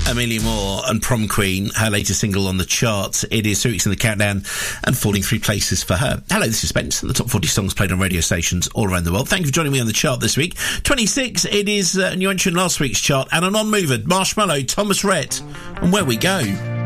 Amelia Moore and Prom Queen, her latest single on the charts. It is 3 weeks in the countdown and falling 3 places for her. Hello, this is Spence, and the top 40 songs played on radio stations all around the world. Thank you for joining me on the chart this week. 26, it is a new entry in last week's chart, and a non-mover, Marshmallow, Thomas Rhett, and Where We Go.